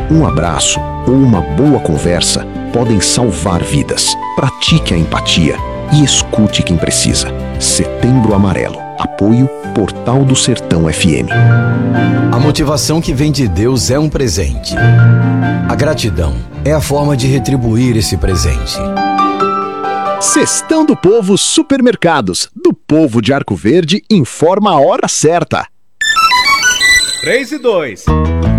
Um abraço ou uma boa conversa podem salvar vidas. Pratique a empatia e escute quem precisa. Setembro Amarelo. Apoio Portal do Sertão FM. A motivação que vem de Deus é um presente. A gratidão é a forma de retribuir esse presente. Cestão do Povo Supermercados, do povo de Arco Verde, informa a hora certa. 3 e 2.